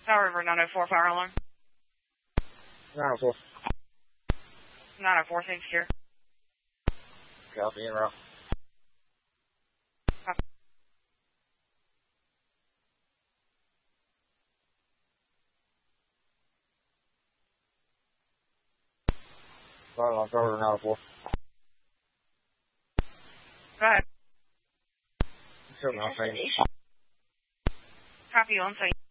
Tower River 904 fire alarm. 904. 904, same secure. Copy, in route. Copy. Fire alarm, Tower River 904. Go ahead. Something on site. Copy on site.